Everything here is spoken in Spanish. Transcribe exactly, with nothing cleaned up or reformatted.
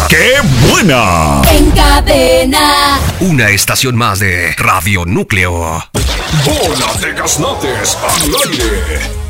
¡Qué buena! En Cadena. Una estación más de Radio Núcleo. Bola de gaznates al aire.